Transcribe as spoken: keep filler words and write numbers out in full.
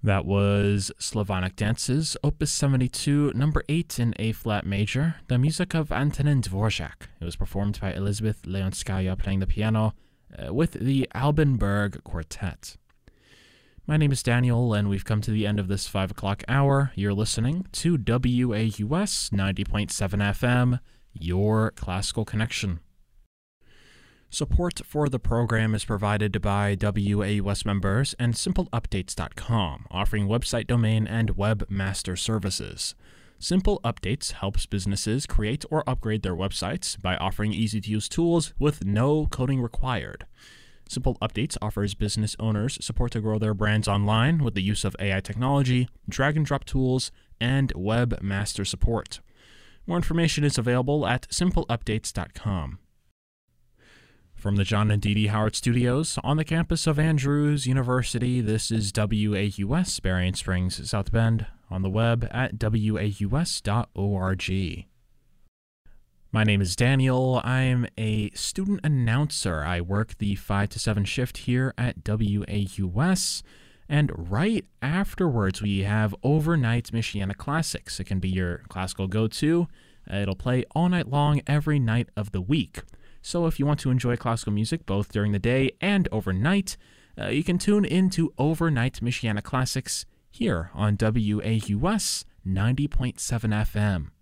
That was Slavonic Dances, Opus seventy-two, number eight in A-flat major, the music of Antonin Dvorak. It was performed by Elizabeth Leonskaya playing the piano uh, with the Albenberg Quartet. My name is Daniel, and we've come to the end of this five o'clock hour. You're listening to W A U S ninety point seven F M, your classical connection. Support for the program is provided by W A U S members and simple updates dot com, offering website domain and webmaster services. Simple Updates helps businesses create or upgrade their websites by offering easy-to-use tools with no coding required. Simple Updates offers business owners support to grow their brands online with the use of A I technology, drag-and-drop tools, and webmaster support. More information is available at simple updates dot com. From the John and Dee Dee Howard Studios on the campus of Andrews University, this is W A U S, Berrien Springs, South Bend, on the web at w a u s dot org. My name is Daniel. I'm a student announcer. I work the five to seven shift here at W A U S, and right afterwards we have Overnight Michiana Classics. It can be your classical go-to. It'll play all night long every night of the week. So if you want to enjoy classical music both during the day and overnight, uh, you can tune into Overnight Michiana Classics here on W A U S ninety point seven F M.